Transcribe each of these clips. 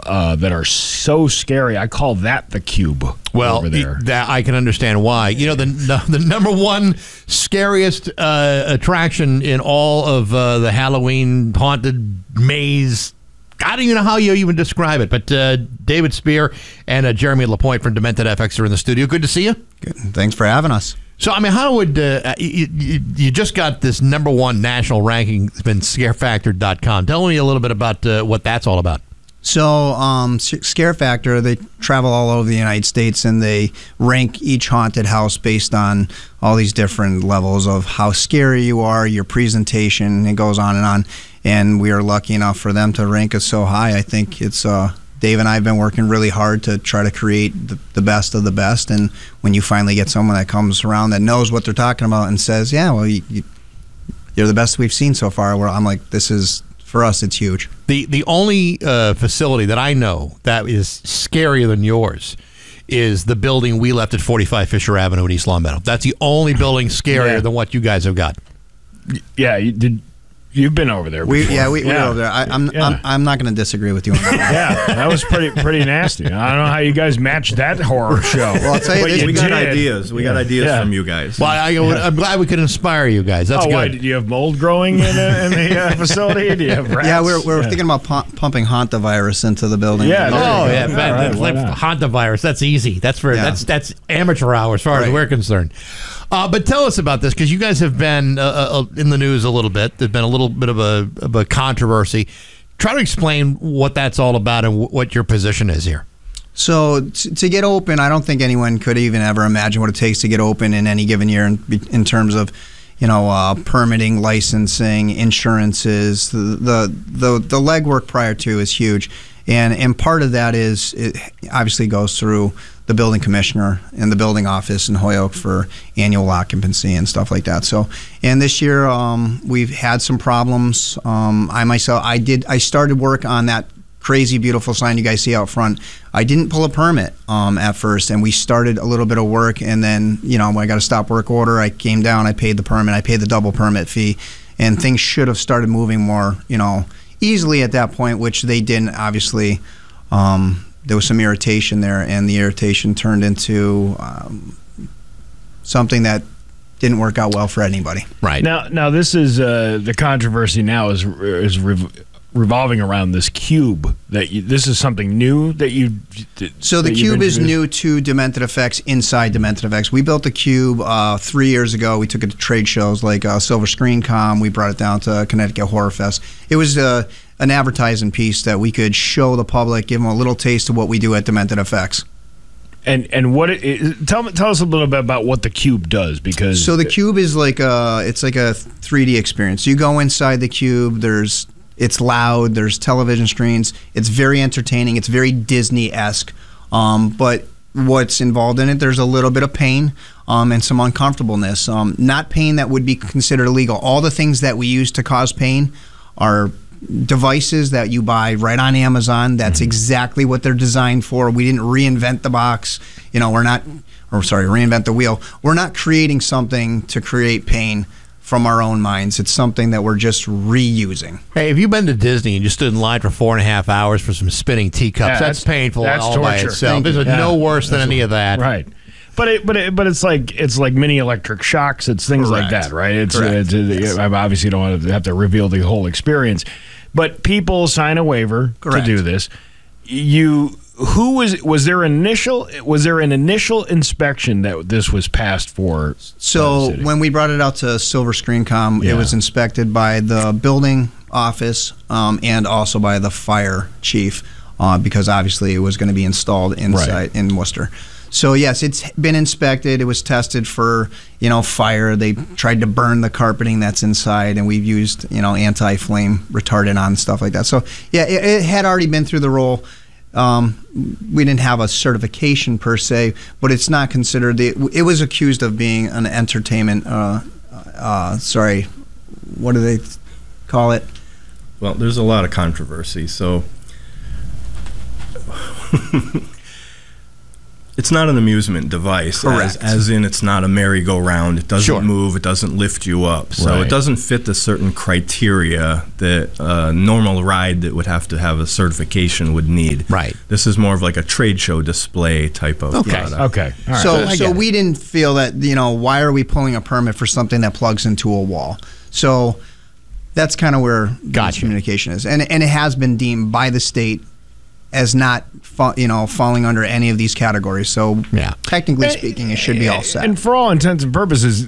that are so scary. I call that the Cube. Well, over there. That I can understand why. You know, the number one scariest attraction in all of the Halloween haunted maze. I don't even know how you even describe it, but David Spear and Jeremy Lapointe from Demented FX are in the studio. Good to see you. Good. Thanks for having us. So, I mean, how would you just got this number one national ranking? It's been scarefactor.com. Tell me a little bit about what that's all about. So, Scare Factor, they travel all over the United States, and they rank each haunted house based on all these different levels of how scary you are, your presentation. It goes on and on. And we are lucky enough for them to rank us so high. I think it's Dave and I have been working really hard to try to create the best of the best. And when you finally get someone that comes around that knows what they're talking about and says, yeah, well, you're the best we've seen so far, where I'm like, this is, for us, it's huge. The only facility that I know that is scarier than yours is the building we left at 45 Fisher Avenue in East Longmeadow. That's the only building scarier than what you guys have got. Yeah, you've been over there before. We were over there. I'm not going to disagree with you on that. Yeah, that was pretty nasty. I don't know how you guys matched that horror show. Well, I'll tell you this. We got ideas. We got ideas from you guys. Well, I'm glad we could inspire you guys. That's good. Why, did you have mold growing in the facility? Do you have rats? Yeah, we're thinking about pumping hantavirus into the building. Yeah. Hantavirus. That's easy. That's that's amateur hour as far as we're concerned. But tell us about this, because you guys have been in the news a little bit. There's been a little bit of a controversy. Try to explain what that's all about and what your position is here. So to get open, I don't think anyone could even ever imagine what it takes to get open in any given year in terms of, permitting, licensing, insurances. The legwork prior to is huge. And part of that is, it obviously goes through the building commissioner and the building office in Holyoke for annual occupancy and stuff like that. So, and this year we've had some problems. I started work on that crazy beautiful sign you guys see out front. I didn't pull a permit at first, and we started a little bit of work, and then I got a stop work order. I came down, I paid the permit, I paid the double permit fee, and things should have started moving more easily at that point, which they didn't. Obviously, there was some irritation there, and the irritation turned into something that didn't work out well for anybody. Right. Now this is the controversy now is revolving around this cube. This is something new that you. So the cube is new to Demented FX inside Demented FX. We built the cube 3 years ago. We took it to trade shows like Silver Screen Con. We brought it down to Connecticut Horror Fest. It was an advertising piece that we could show the public, give them a little taste of what we do at Demented FX. And what tell us a little bit about what the cube does, because so the cube is like a 3D experience. You go inside the cube. It's loud. There's television screens. It's very entertaining. It's very Disney-esque. But what's involved in it, there's a little bit of pain and some uncomfortableness. Not pain that would be considered illegal. All the things that we use to cause pain are devices that you buy right on Amazon. That's exactly what they're designed for. We didn't reinvent the box. Reinvent the wheel. We're not creating something to create pain from our own minds. It's something that we're just reusing. Hey, have you been to Disney and just stood in line for 4.5 hours for some spinning teacups? That's painful all by itself. There's no worse than any of that. Right. But it's like mini electric shocks. It's things like that, right? I obviously don't want to have to reveal the whole experience, but people sign a waiver to do this. Was there an initial inspection that this was passed for? So when we brought it out to Silver Screen Com, it was inspected by the building office and also by the fire chief because obviously it was going to be installed inside in Worcester. So yes, it's been inspected. It was tested for fire. They tried to burn the carpeting that's inside, and we've used anti-flame retardant on stuff like that. So yeah, it had already been through the roll. We didn't have a certification per se, but it's not considered. It was accused of being an entertainment. What do they call it? Well, there's a lot of controversy. So It's not an amusement device. Correct. As in, it's not a merry-go-round. It doesn't move. It doesn't lift you up. So it doesn't fit the certain criteria that a normal ride that would have to have a certification would need. Right. This is more of like a trade show display type of product. Okay. All right. So we didn't feel that, why are we pulling a permit for something that plugs into a wall? So that's kind of where communication is. And it has been deemed by the state as not falling under any of these categories. So technically speaking, it should be all set. And for all intents and purposes,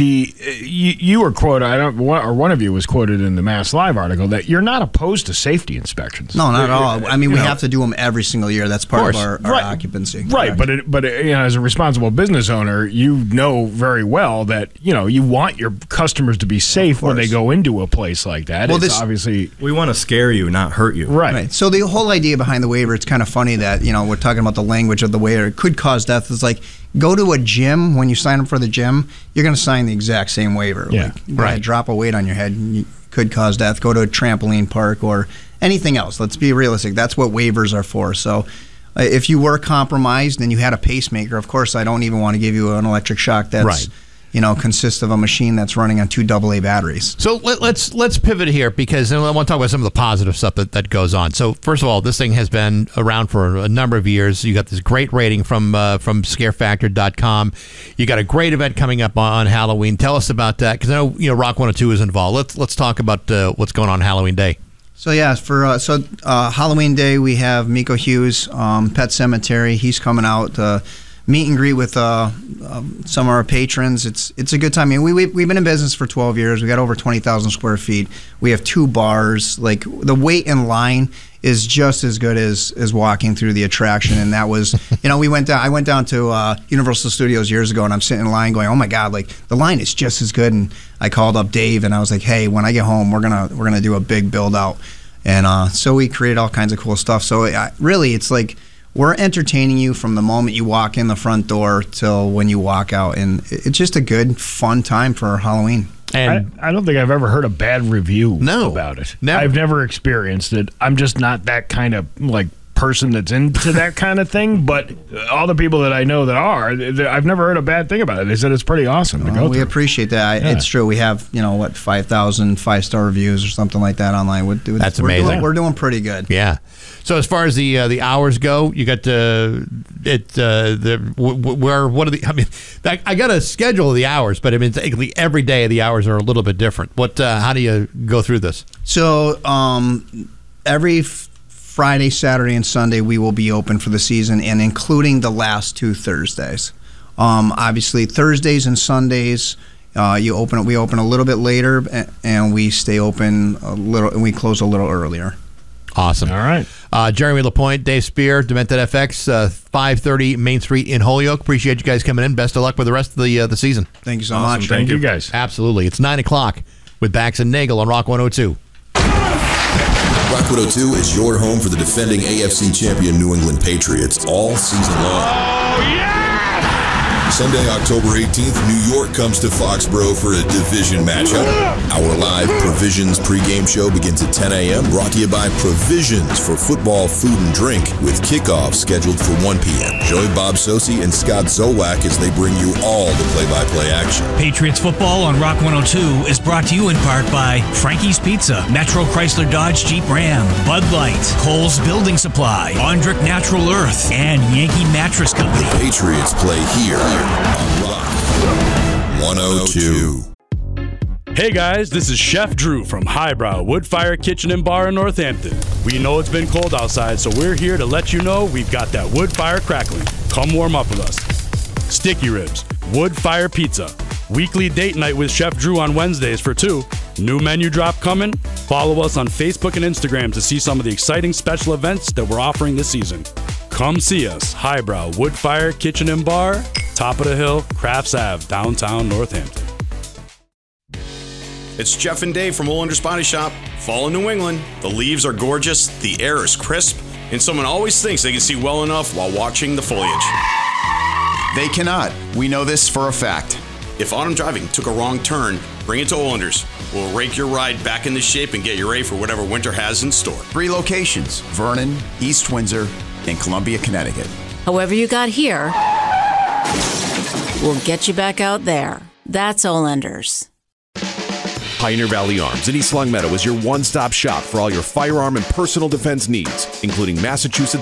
you were quoted, or one of you was quoted in the Mass Live article that you're not opposed to safety inspections. No, not at all. I mean, we have to do them every single year. That's part of our occupancy. Right, but as a responsible business owner, you know very well that you want your customers to be safe when they go into a place like that. Well, obviously we want to scare you, not hurt you. Right. So the whole idea behind the waiver, it's kind of funny that we're talking about the language of the waiver. It could cause death. It's like, go to a gym. When you sign up for the gym, you're going to sign the exact same waiver. Yeah. Like, drop a weight on your head, you could cause death. Go to a trampoline park or anything else. Let's be realistic. That's what waivers are for. So if you were compromised and you had a pacemaker, of course I don't even want to give you an electric shock that's consists of a machine that's running on 2 AA batteries. So let's pivot here, because I want to talk about some of the positive stuff that goes on. So first of all, this thing has been around for a number of years. You got this great rating from scarefactor.com. You got a great event coming up on Halloween. Tell us about that, because I know Rock 102 is involved. Let's talk about what's going on Halloween Day. So for Halloween Day, we have Miko Hughes, Pet Cemetery. He's coming out. Meet and greet with some of our patrons. It's a good time. I mean, we've been in business for 12 years. We got over 20,000 square feet. We have 2 bars. Like, the wait in line is just as good as walking through the attraction. And that was, I went down to Universal Studios years ago, and I'm sitting in line going, oh my God, like, the line is just as good. And I called up Dave and I was like, hey, when I get home, we're gonna do a big build out. And so we created all kinds of cool stuff. So really, it's like, we're entertaining you from the moment you walk in the front door till when you walk out, and it's just a good, fun time for Halloween. And I don't think I've ever heard a bad review about it. Never. I've never experienced it. I'm just not that kind of person that's into that kind of thing, but all the people that I know that are, I've never heard a bad thing about it. They said it's pretty awesome to go through. We appreciate that. It's true. We have 5,000 5-star reviews or something like that online. That's amazing. We're doing pretty good. Yeah. So as far as the hours go, you got I got a schedule of the hours, but I mean, every day the hours are a little bit different. How do you go through this? So every Friday, Saturday, and Sunday we will be open for the season, and including the last 2 Thursdays. Obviously, Thursdays and Sundays we open a little bit later, and we stay open a little, and we close a little earlier. Awesome. All right. Jeremy Lapointe, Dave Spear, Demented FX, 530 Main Street in Holyoke. Appreciate you guys coming in. Best of luck with the rest of the season. Thank you so much. Thank you guys. Absolutely. It's 9 o'clock with Bax and Nagel on Rock 102. Rock 102 is your home for the defending AFC champion New England Patriots all season long. Oh, yeah! Sunday, October 18th, New York comes to Foxborough for a division matchup. Our live Provisions pregame show begins at 10 a.m. Brought to you by Provisions for football, food, and drink, with kickoff scheduled for 1 p.m. Join Bob Sosi and Scott Zolak as they bring you all the play-by-play action. Patriots football on Rock 102 is brought to you in part by Frankie's Pizza, Metro Chrysler Dodge Jeep Ram, Bud Light, Kohl's Building Supply, Ondrick Natural Earth, and Yankee Mattress Company. The Patriots play here on Rock 102. Hey guys, this is Chef Drew from Highbrow Wood Fire Kitchen and Bar in Northampton. We know it's been cold outside, so we're here to let you know we've got that wood fire crackling. Come warm up with us. Sticky ribs, wood fire pizza, weekly date night with Chef Drew on Wednesdays for 2. New menu drop coming? Follow us on Facebook and Instagram to see some of the exciting special events that we're offering this season. Come see us, Highbrow Wood Fire Kitchen and Bar, top of the hill, Crafts Ave, downtown Northampton. It's Jeff and Dave from Wool Body Shop. Fall in New England, the leaves are gorgeous, the air is crisp, and someone always thinks they can see well enough while watching the foliage. They cannot. We know this for a fact. If autumn driving took a wrong turn, bring it to Olanders. We'll rake your ride back into shape and get you ready for whatever winter has in store. 3 locations: Vernon, East Windsor, and Columbia, Connecticut. However you got here, we'll get you back out there. That's Olanders. Pioneer Valley Arms in East Longmeadow is your one-stop shop for all your firearm and personal defense needs, including Massachusetts